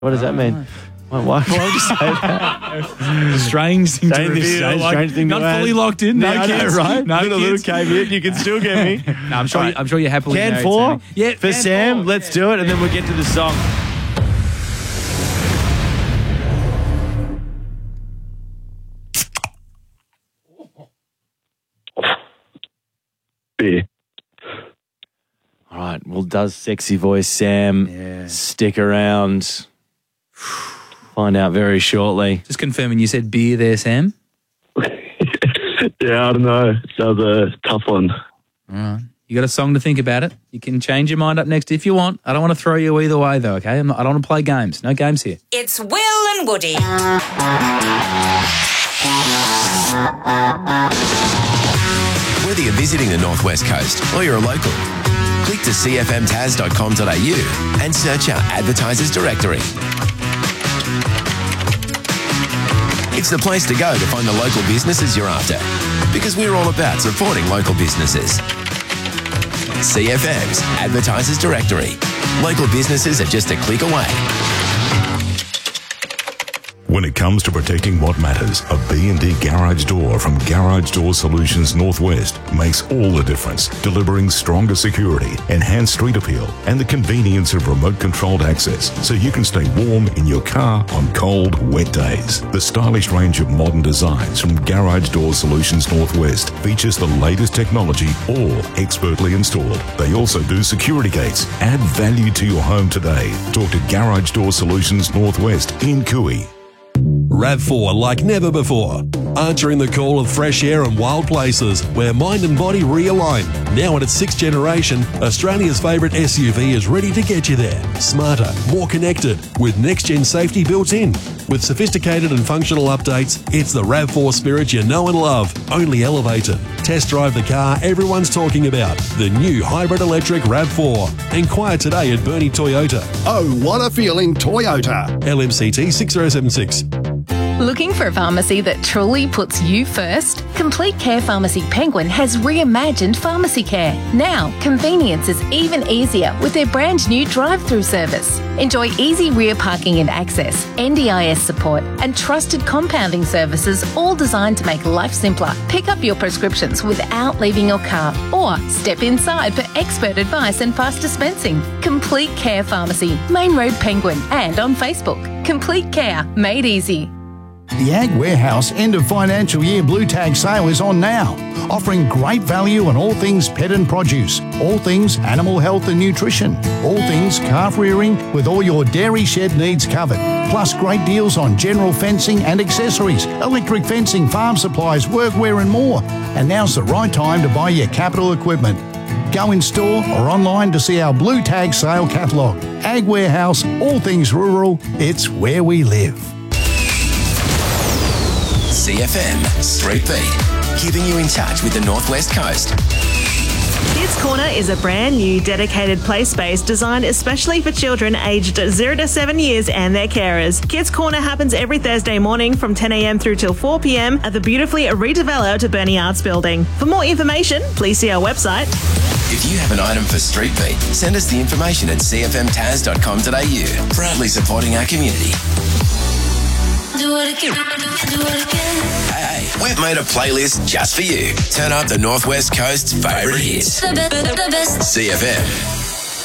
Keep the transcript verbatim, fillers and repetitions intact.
What does that mean? Why, why, why would you say that? Strange thing Strange to thing- reveal. strange Like, thing to not add. fully locked in. No, No, I know, kids. right? No Little, kids. little caveat, you can still get me. No, I'm sure. Right. I'm sure you're happily Can married, four? Sammy. Yeah, For can Sam, four. let's do it, and then we'll get to the song. Beer. All right. Well, does sexy voice Sam Yeah. stick around? Find out very shortly. Just confirming, you said beer there, Sam. Yeah, I don't know. That was a tough one. All right. You got a song to think about it. You can change your mind up next if you want. I don't want to throw you either way, though, okay? I'm not, I don't want to play games. No games here. It's Will and Woody. Whether you're visiting the Northwest Coast or you're a local, click to c f m taz dot com dot a u and search our advertisers directory. It's the place to go to find the local businesses you're after, because we're all about supporting local businesses. C F M's Advertisers Directory. Local businesses are just a click away. When it comes to protecting what matters, a B and D garage door from Garage Door Solutions Northwest makes all the difference, delivering stronger security, enhanced street appeal, and the convenience of remote-controlled access so you can stay warm in your car on cold, wet days. The stylish range of modern designs from Garage Door Solutions Northwest features the latest technology, all expertly installed. They also do security gates. Add value to your home today. Talk to Garage Door Solutions Northwest in Cooey. RAV four like never before. Answering the call of fresh air and wild places where mind and body realign. Now in its sixth generation, Australia's favourite S U V is ready to get you there. Smarter, more connected, with next-gen safety built in. With sophisticated and functional updates, it's the RAV four spirit you know and love, only elevated. Test drive the car everyone's talking about, the new hybrid electric RAV four. Inquire today at Bernie Toyota. Oh, what a feeling, Toyota. L M C T six zero seven six. Looking for a pharmacy that truly puts you first? Complete Care Pharmacy Penguin has reimagined pharmacy care. Now, convenience is even easier with their brand new drive-through service. Enjoy easy rear parking and access, N D I S support, and trusted compounding services, all designed to make life simpler. Pick up your prescriptions without leaving your car, or step inside for expert advice and fast dispensing. Complete Care Pharmacy, Main Road Penguin, and on Facebook. Complete Care, made easy. The Ag Warehouse end of financial year Blue Tag sale is on now, offering great value on all things pet and produce, all things animal health and nutrition, all things calf rearing with all your dairy shed needs covered, plus great deals on general fencing and accessories, electric fencing, farm supplies, workwear and more. And now's the right time to buy your capital equipment. Go in store or online to see our Blue Tag sale catalogue. Ag Warehouse, all things rural, it's where we live. C F M Street Beat, keeping you in touch with the Northwest Coast. Kids Corner is a brand new dedicated play space designed especially for children aged zero to seven years and their carers. Kids Corner happens every Thursday morning from ten a m through till four p m at the beautifully redeveloped Bernie Arts Building. For more information, please see our website. If you have an item for Street Beat, send us the information at c f m taz dot com dot a u. Proudly supporting our community. Do it again. Do it again. Hey, we've made a playlist just for you. Turn up the Northwest Coast's favourite hits. The best. The best. C F M.